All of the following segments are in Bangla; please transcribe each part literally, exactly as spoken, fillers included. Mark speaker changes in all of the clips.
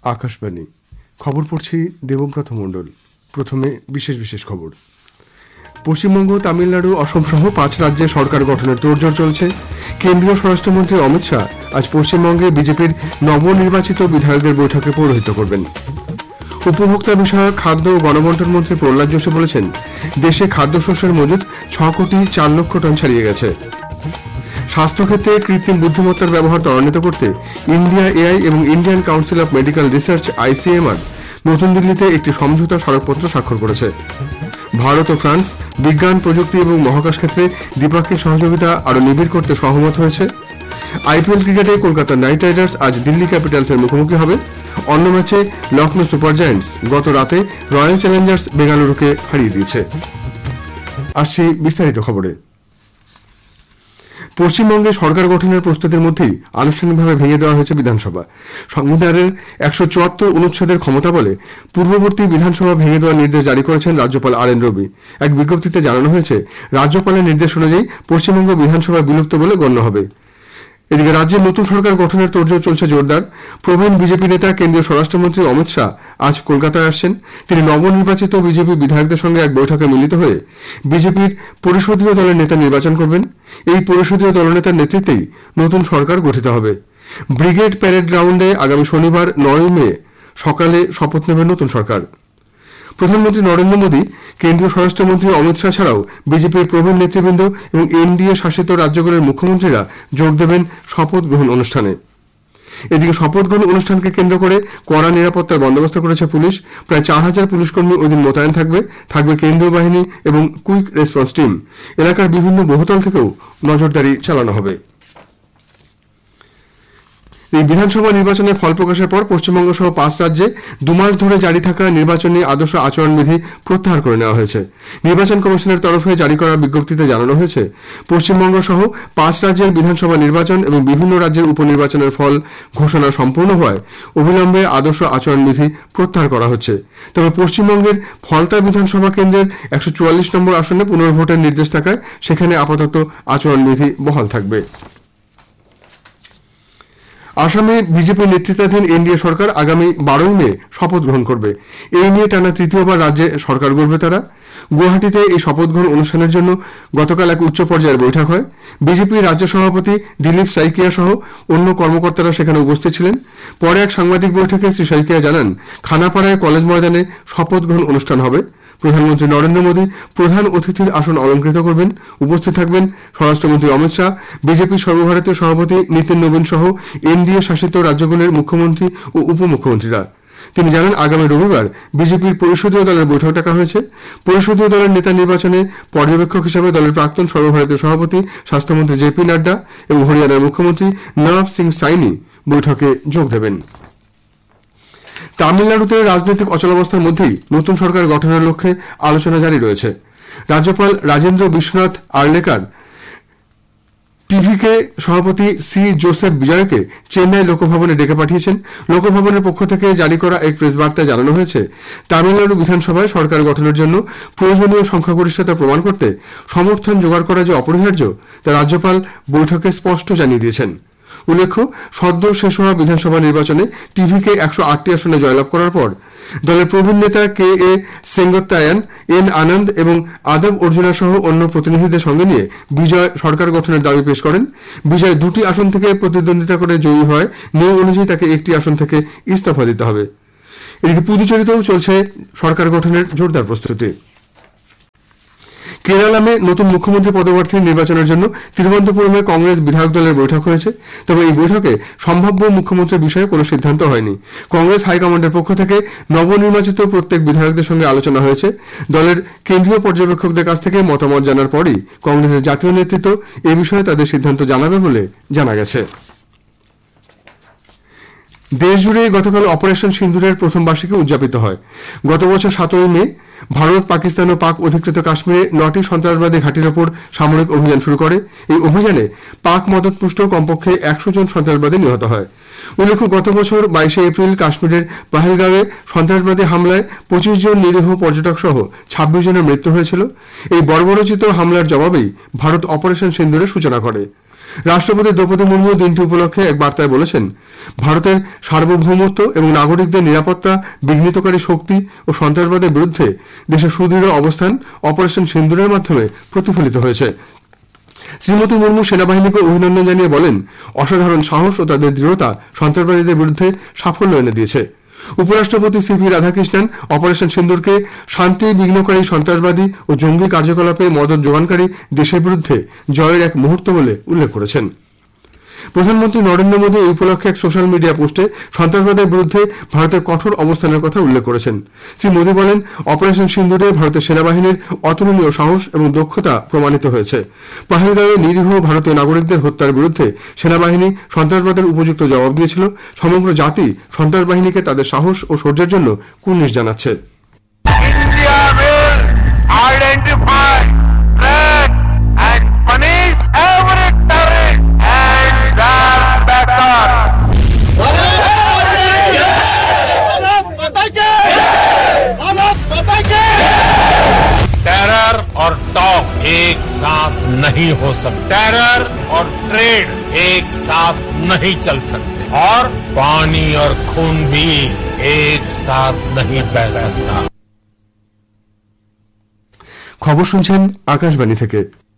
Speaker 1: আকাশবাণী খবর পড়ছি দেবব্রত মণ্ডল। প্রথমে বিশেষ বিশেষ খবর। পশ্চিমবঙ্গ, তামিলনাড়ু, অসম সহ পাঁচ রাজ্যে সরকার গঠনের তোড়জোড় চলছে। কেন্দ্রীয় স্বরাষ্ট্রমন্ত্রী অমিত শাহ আজ পশ্চিমবঙ্গে বিজেপির নবনির্বাচিত বিধায়কদের বৈঠকে পৌরোহিত্য করবেন। উপভোক্তা বিষয়ক খাদ্য ও গণবন্টন মন্ত্রী প্রহ্লাদ যোশী বলেছেন, দেশে খাদ্যশস্যের মজুত ছ কোটি চার লক্ষ টন ছাড়িয়ে গেছে। স্বাস্থ্যক্ষেত্রে কৃত্রিম বুদ্ধিমত্তার ব্যবহার ত্বরান্বিত করতে ইন্ডিয়া এআই এবং Indian council of medical research ICMR নতুন দিল্লিতে একটি সমঝোতা স্মারকপত্র স্বাক্ষর করেছে। ভারত ও ফ্রান্স বিজ্ঞান, প্রযুক্তি এবং মহাকাশ ক্ষেত্রে দ্বিপাক্ষিক সহযোগিতা আরও নিবিড় করতে সহমত হয়েছে। আইপিএল ক্রিকেটে কলকাতা নাইট রাইডার্স আজ দিল্লি ক্যাপিটালসের মুখোমুখি হবে। অন্য ম্যাচে লখনৌ সুপার জায়ান্টস গত রাতে রয়্যাল চ্যালেঞ্জার্স বেঙ্গালুরুকে হারিয়ে দিয়েছে। আসছি বিস্তারিত খবরে। পশ্চিমবঙ্গে সরকার গঠনের প্রস্তুতির মধ্যেই আনুষ্ঠানিকভাবে ভেঙে দেওয়া হয়েছে বিধানসভা। সংবিধানের একশো চুয়াত্তর অনুচ্ছেদের ক্ষমতা বলে পূর্ববর্তী বিধানসভা ভেঙে দেওয়ার নির্দেশ জারি করেছেন রাজ্যপাল আর এন রবি। এক বিজ্ঞপ্তিতে জানানো হয়েছে, রাজ্যপালের নির্দেশ অনুযায়ী পশ্চিমবঙ্গ বিধানসভা বিলুপ্ত বলে গণ্য হবে। এদিকে রাজ্যে নতুন সরকার গঠনের তোড়জোড় চলছে জোরদার। প্রবীণ বিজেপি নেতা কেন্দ্রীয় স্বরাষ্ট্রমন্ত্রী অমিত শাহ আজ কলকাতায় আসছেন। তিনি নবনির্বাচিত বিজেপি বিধায়কদের সঙ্গে এক বৈঠকে মিলিত হয়ে বিজেপির পরিষদীয় দলের নেতা নির্বাচন করবেন। এই পরিষদীয় দলনেতার নেতৃত্বেই নতুন সরকার গঠিত হবে। ব্রিগেড প্যারেড গ্রাউন্ডে আগামী শনিবার নয় মে সকালে শপথ নেবেন নতুন সরকার। প্রধানমন্ত্রী নরেন্দ্র মোদী, কেন্দ্রীয় স্বরাষ্ট্রমন্ত্রী অমিত শাহ ছাড়াও বিজেপির প্রবীণ নেতৃবৃন্দ এবং এনডিএ শাসিত রাজ্যগুলির মুখ্যমন্ত্রীরা যোগ দেবেন শপথ গ্রহণ অনুষ্ঠানে। এদিকে শপথ গ্রহণ অনুষ্ঠানকে কেন্দ্র করে কড়া নিরাপত্তার বন্দোবস্ত করেছে পুলিশ। প্রায় চার হাজার পুলিশকর্মী ওই দিন মোতায়েন থাকবে। থাকবে কেন্দ্রীয় বাহিনী এবং কুইক রেসপন্স টিম। এলাকার বিভিন্ন বহুতল থেকেও নজরদারি চালানো হবে। এই বিধানসভা নির্বাচনের ফল প্রকাশের পর পশ্চিমবঙ্গ সহ পাঁচ রাজ্যে দুমাস ধরে জারি থাকা নির্বাচনী আদর্শ আচরণবিধি প্রত্যাহার করে নেওয়া হয়েছে। নির্বাচন কমিশনের তরফে জারি করা বিজ্ঞপ্তিতে জানানো হয়েছে, পশ্চিমবঙ্গ সহ পাঁচ রাজ্যের বিধানসভা নির্বাচন এবং বিভিন্ন রাজ্যের উপনির্বাচনের ফল ঘোষণা সম্পূর্ণ হওয়ায় অবিলম্বে আদর্শ আচরণবিধি প্রত্যাহার করা হচ্ছে। তবে পশ্চিমবঙ্গের ফলতা বিধানসভা কেন্দ্রের একশো চুয়াল্লিশ নম্বর আসনে পুনর্ভোটের নির্দেশ থাকায় সেখানে আপাতত আচরণবিধি বহাল থাকবে। আসামে বিজেপি নেতৃত্বাধীন এনডিএ সরকার আগামী বারোই মে শপথ গ্রহণ করবে। এই নিয়ে টানা তৃতীয়বার রাজ্যে সরকার গড়বে তারা। গুয়াহাটিতে এই শপথ গ্রহণ অনুষ্ঠানের জন্য গতকাল এক উচ্চ পর্যায়ের বৈঠক হয়। বিজেপির রাজ্য সভাপতি দিলীপ সাইকিয়া সহ অন্য কর্মকর্তারা সেখানে উপস্থিত ছিলেন। পরে এক সাংবাদিক বৈঠকে শ্রী সাইকিয়া জানান, খানাপাড়ায় কলেজ ময়দানে শপথ গ্রহণ অনুষ্ঠান হবে। প্রধানমন্ত্রী নরেন্দ্র মোদী প্রধান অতিথির আসন অলঙ্কৃত করবেন। উপস্থিত থাকবেন স্বরাষ্ট্রমন্ত্রী অমিত শাহ, বিজেপির সর্বভারতীয় সভাপতি নীতিন নবীন সহ এনডিএ শাসিত রাজ্যগুলির মুখ্যমন্ত্রী ও উপমুখ্যমন্ত্রীরা। তিনি জানান, আগামী রবিবার বিজেপির পরিষদীয় দলের বৈঠক ডাকা হয়েছে। পরিষদীয় দলের নেতা নির্বাচনে পর্যবেক্ষক হিসেবে দলের প্রাক্তন সর্বভারতীয় সভাপতি স্বাস্থ্যমন্ত্রী জে পি নাড্ডা এবং হরিয়ানার মুখ্যমন্ত্রী নবাব সিং সাইনি বৈঠকে যোগ দেবেন। তামিলনাড়ুতে রাজনৈতিক অচলাবস্থার মধ্যেই নতুন সরকার গঠনের লক্ষ্যে আলোচনা জারি রয়েছে। রাজ্যপাল রাজেন্দ্র বিশ্বনাথ আর্লেকার টিভিকে সভাপতি সি জোসেফ বিজয়কে চেন্নাই লোকভবনে ডেকে পাঠিয়েছেন। লোকভবনের পক্ষ থেকে জারি করা এক প্রেস বার্তায় জানানো হয়েছে, তামিলনাড়ু বিধানসভায় সরকার গঠনের জন্য প্রয়োজনীয় সংখ্যাগরিষ্ঠতা প্রমাণ করতে সমর্থন জোগাড় করা যে অপরিহার্য তা রাজ্যপাল বৈঠকে স্পষ্ট জানিয়ে দিয়েছেন। উল্লেখ্য, সদ্য শেষ হওয়া বিধানসভা নির্বাচনে টিভিকে একশো আটটি আসনে জয়লাভ করার পর দলের প্রবীণ নেতা কে এ সেঙ্গত্তায়ান, এন আনন্দ এবং আদব অর্জুনা সহ অন্য প্রতিনিধিদের সঙ্গে নিয়ে বিজয় সরকার গঠনের দাবি পেশ করেন। বিজয় দুটি আসন থেকে প্রতিদ্বন্দ্বিতা করে জয়ী হয়। নিয়ম অনুযায়ী তাকে একটি আসন থেকে ইস্তফা দিতে হবে। এদিকে পুদুচেরিতেও চলছে সরকার গঠনের জোরদার প্রস্তুতি। কেরালামে নতুন মুখ্যমন্ত্রী পদপ্রার্থীর নির্বাচনের জন্য তিরুবনন্তপুরমে কংগ্রেস বিধায়ক দলের বৈঠক হয়েছে। তবে এই বৈঠকে সম্ভাব্য মুখ্যমন্ত্রীর বিষয়ে কোনো সিদ্ধান্ত হয়নি। কংগ্রেস হাইকমান্ডের পক্ষ থেকে নবনির্বাচিত প্রত্যেক বিধায়কদের সঙ্গে আলোচনা হয়েছে। দলের কেন্দ্রীয় পর্যবেক্ষকদের কাছ থেকে মতামত জানার পরই কংগ্রেসের জাতীয় নেতৃত্ব এ বিষয়ে তাদের সিদ্ধান্ত জানাবে বলে জানা গেছে। দেশজুড়ে গতকাল অপারেশন সিন্দুরের প্রথম বার্ষিকী উদযাপিত হয়। গত বছর সাতই মে ভারত, পাকিস্তান ও পাক অধিকৃত কাশ্মীরে নটি সন্ত্রাসবাদী ঘাঁটির ওপর সামরিক অভিযান শুরু করে। এই অভিযানে পাক মদতপুষ্ট কমপক্ষে একশো জন সন্ত্রাসবাদী নিহত হয়। উল্লেখ্য, গত বছর বাইশে এপ্রিল কাশ্মীরের পাহেলগাঁওয়ে সন্ত্রাসবাদী হামলায় পঁচিশ জন নিরীহ পর্যটক সহ ছাব্বিশ জনের মৃত্যু হয়েছিল। এই বর্বরোচিত হামলার জবাবেই ভারত অপারেশন সিন্দুরের সূচনা করে। রাষ্ট্রপতি দ্রৌপদী মুর্মু দিনটি উপলক্ষে এক বার্তায় বলেছেন, ভারতের সার্বভৌমত্ব এবং নাগরিকদের নিরাপত্তা বিঘ্নিতকারী শক্তি ও সন্ত্রাসবাদের বিরুদ্ধে দেশের সুদৃঢ় অবস্থান অপারেশন সিন্দুরের মাধ্যমে প্রতিফলিত হয়েছে। শ্রীমতী মুর্মু সেনাবাহিনীকে অভিনন্দন জানিয়ে বলেন, অসাধারণ সাহস ও তাদের দৃঢ়তা সন্ত্রাসবাদীদের বিরুদ্ধে সাফল্য এনে দিয়েছে। উপরাষ্ট্রপতি সিপি রাধাকৃষ্ণন অপারেশন সিন্দুরকে শান্তি বিঘ্নকারী সন্ত্রাসবাদী ও জঙ্গি কার্যকলাপে মদত যোগানকারী দেশের বিরুদ্ধে জয়ের এক মুহূর্ত বলে উল্লেখ করেছেন। প্রধানমন্ত্রী নরেন্দ্র মোদী এই উপলক্ষে এক সোশ্যাল মিডিয়া পোস্টে সন্ত্রাসবাদের বিরুদ্ধে ভারতের কঠোর অবস্থানের কথা উল্লেখ করেছেন। শ্রী মোদী বলেন, অপারেশন সিন্দুরে ভারতের সেনাবাহিনীর অতুলনীয় সাহস এবং দক্ষতা প্রমাণিত হয়েছে। পহেলগাঁওয়ে নিরীহ ভারতীয় নাগরিকদের হত্যার বিরুদ্ধে সেনাবাহিনী সন্ত্রাসবাদের উপযুক্ত জবাব দিয়েছিল। সমগ্র জাতি সন্ত্রাস বাহিনীকে তাদের সাহস ও শৌর্যের জন্য কুর্নিশ জানাচ্ছে।
Speaker 2: टेरर और टॉक एक साथ नहीं हो सकते, टेरर और ट्रेड एक साथ नहीं चल सकते, और पानी और खून भी एक साथ नहीं बह सकता।
Speaker 1: খবর শুনছেন আকাশবাণী থেকে।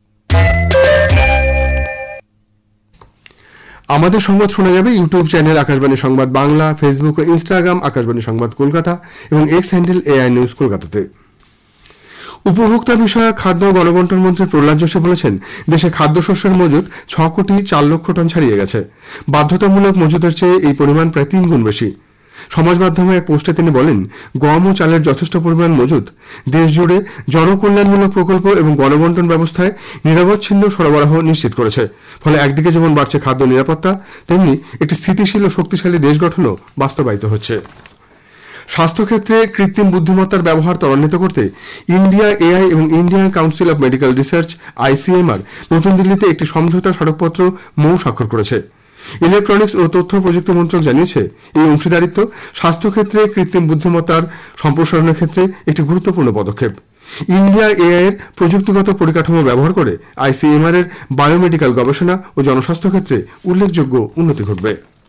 Speaker 1: আমাদের সংবাদ শোনা যাবে ইউটিউব চ্যানেল আকাশবাণী সংবাদ বাংলা, ফেসবুক ও ইনস্টাগ্রাম আকাশবাণী সংবাদ কলকাতা এবং এক্স হ্যান্ডেল এআই নিউজ কলকাতাতে। উপভোক্তা বিষয়ক খাদ্য ও গণবন্টন মন্ত্রী প্রহ্লাদ যোশী বলেছেন, দেশে খাদ্যশস্যের মজুত ছ কোটি চার লক্ষ টন ছাড়িয়ে গেছে। বাধ্যতামূলক মজুতের চেয়ে এই পরিমাণ প্রায় তিন গুণ বেশি। সমাজ মাধ্যমে এক পোস্টে তিনি বলেন, গম ও চালের যথেষ্ট পরিমাণ মজুত দেশ জুড়ে জনকল্যাণমূলক প্রকল্প এবং গণবন্টন ব্যবস্থায় নিরবচ্ছিন্ন সরবরাহ নিশ্চিত করেছে। ফলে একদিকে যেমন বাড়ছে খাদ্য নিরাপত্তা, তেমনি একটি স্থিতিশীল ও শক্তিশালী দেশ গঠনও বাস্তবায়িত হচ্ছে। স্বাস্থ্যক্ষেত্রে কৃত্রিম বুদ্ধিমত্তার ব্যবহার ত্বরান্বিত করতে ইন্ডিয়া এআই এবং Indian council of medical research ICMR নতুন দিল্লিতে একটি সমঝোতা স্মারকপত্র মৌ স্বাক্ষর করেছে। ইলেকট্রনিক্স ও তথ্য প্রযুক্তি মন্ত্রক জানিয়েছে, এই অংশীদারিত্ব স্বাস্থ্যক্ষেত্রে কৃত্রিম বুদ্ধিমত্তার সম্প্রসারণের ক্ষেত্রে একটি গুরুত্বপূর্ণ পদক্ষেপ। ইন্ডিয়া এআই এর প্রযুক্তিগত পরিকাঠামো ব্যবহার করে আইসিএমআর এর বায়োমেডিক্যাল গবেষণা ও জনস্বাস্থ্য ক্ষেত্রে উল্লেখযোগ্য উন্নতি ঘটবে।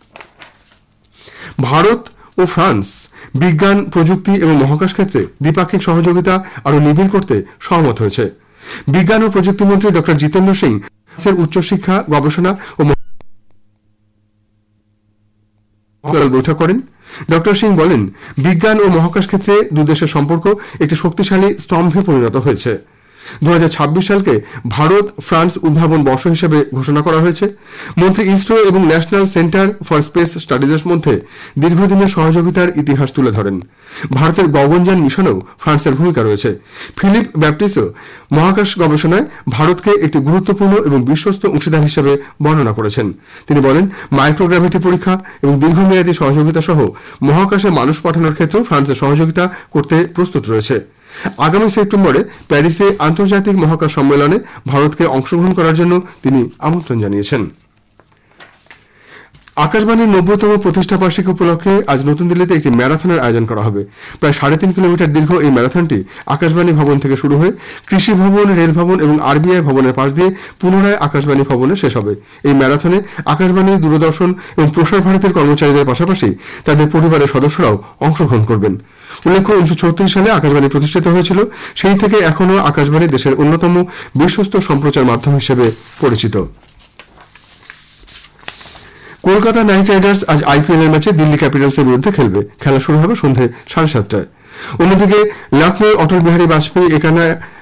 Speaker 1: ভারত ও ফ্রান্স বিজ্ঞান, প্রযুক্তি এবং মহাকাশ ক্ষেত্রে দ্বিপাক্ষিক সহযোগিতা আরও নিবিড় করতে সহমত হয়েছে। বিজ্ঞান ও প্রযুক্তি মন্ত্রী ডক্টর জিতেন্দ্র সিং ফ্রান্সের উচ্চশিক্ষা, গবেষণা ও বৈঠক করেন। ডক্টর সিং বলেন, বিজ্ঞান ও মহাকাশ ক্ষেত্রে দুদেশের সম্পর্ক একটি শক্তিশালী স্তম্ভে পরিণত হয়েছে। দু হাজার ছাব্বিশ সালকে ভারত ফ্রান্স উদ্ভাবন বর্ষ হিসেবে ঘোষণা করা হয়েছে। মন্ত্রী ইসরো এবং ন্যাশনাল সেন্টার ফর স্পেস স্টাডিজের মধ্যে দীর্ঘদিনের সহযোগিতার ইতিহাস তুলে ধরেন। ভারতের গগনযান মিশনেও ফ্রান্সের ভূমিকা রয়েছে। ফিলিপ ব্যাপটিস্টও মহাকাশ গবেষণায় ভারতকে একটি গুরুত্বপূর্ণ এবং বিশ্বস্ত অংশীদার হিসেবে বর্ণনা করেছেন। তিনি বলেন, মাইক্রোগ্র্যাভিটি পরীক্ষা এবং দীর্ঘমেয়াদী সহযোগিতা সহ মহাকাশে মানুষ পাঠানোর ক্ষেত্রেও ফ্রান্সের সহযোগিতা করতে প্রস্তুত রয়েছে। আগামী সেপ্টেম্বরে প্যারিসে আন্তর্জাতিক মহাকাশ সম্মেলনে ভারতকে অংশগ্রহণ করার জন্য তিনি আমন্ত্রণ জানিয়েছেন। আকাশবাণীর নব্বইতম প্রতিষ্ঠা বার্ষিকী উপলক্ষে আজ নতুন দিল্লিতে একটি ম্যারাথনের আয়োজন করা হবে। প্রায় সাড়ে তিন কিলোমিটার দীর্ঘ এই ম্যারাথনটি আকাশবাণী ভবন থেকে শুরু হয়ে কৃষি ভবন, রেল ভবন এবং আরবিআই ভবনের পাশ দিয়ে পুনরায় আকাশবাণী ভবনে শেষ হবে। এই ম্যারাথনে আকাশবাণী, দূরদর্শন এবং প্রসার ভারতীর কর্মচারীদের পাশাপাশি তাদের পরিবারের সদস্যরাও অংশগ্রহণ করবেন। উল্লেখ্য, উনিশশো ছত্রিশ সালে আকাশবাণী প্রতিষ্ঠিত হয়েছিল। সেই থেকে এখনও আকাশবাণী দেশের অন্যতম বিশ্বস্ত সম্প্রচার মাধ্যম হিসেবে পরিচিত। কলকাতা নাইট রাইডার্স আজ আইপিএল এর ম্যাচে দিল্লি ক্যাপিটালসের বিরুদ্ধে খেলবে। খেলা শুরু হবে সন্ধ্যে সাড়ে সাতটায়। অন্যদিকে লখনৌ অটল বিহারী বাজপেয়ী একানা